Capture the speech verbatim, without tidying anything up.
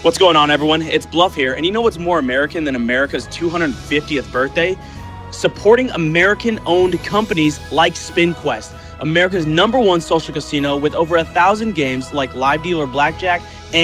What's going on, everyone? It's Bluff here, and you know what's more American than America's two hundred fiftieth birthday? Supporting American-owned companies like SpinQuest, America's number one social casino with over a thousand games like Live Dealer Blackjack